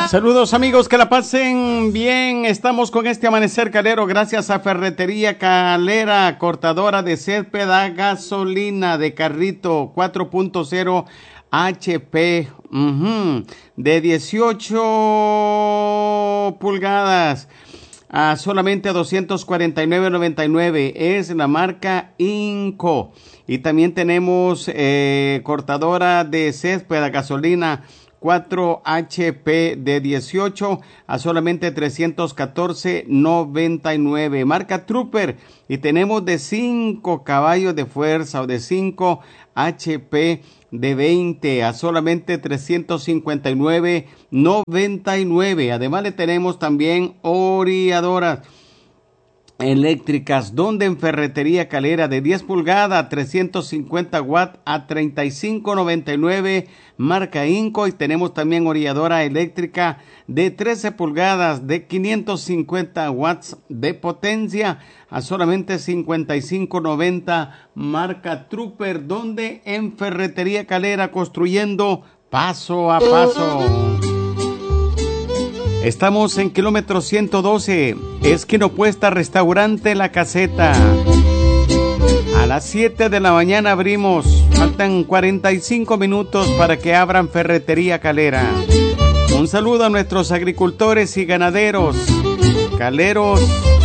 Saludos amigos, que la pasen bien. Estamos con este amanecer calero gracias a Ferretería Calera, cortadora de césped a gasolina de carrito 4.0 HP, de 18 pulgadas a solamente 249.99. Es la marca Inco. Y también tenemos cortadora de césped a gasolina 4 HP de 18 a solamente 314.99. Marca Trooper. Y tenemos de 5 caballos de fuerza o de 5 HP de 20 a solamente 359.99. Además le tenemos también orilladoras eléctricas, donde en Ferretería Calera de 10 pulgadas, 350 watts a 35.99, marca Inco. Y tenemos también orilladora eléctrica de 13 pulgadas de 550 watts de potencia a solamente 55.90, marca Trooper, donde en Ferretería Calera, construyendo paso a paso. Estamos en kilómetro 112, esquina opuesta, restaurante La Caseta. A las 7 de la mañana abrimos, faltan 45 minutos para que abran Ferretería Calera. Un saludo a nuestros agricultores y ganaderos, caleros,